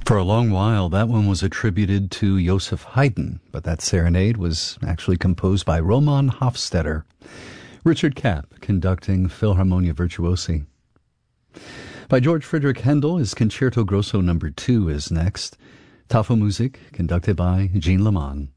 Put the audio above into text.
For a long while, that one was attributed to Joseph Haydn, but that serenade was actually composed by Roman Hofstetter. Richard Kapp conducting Philharmonia Virtuosi. By George Friedrich Handel, his Concerto Grosso No. 2 is next. Tafelmusik, conducted by Jean Leman.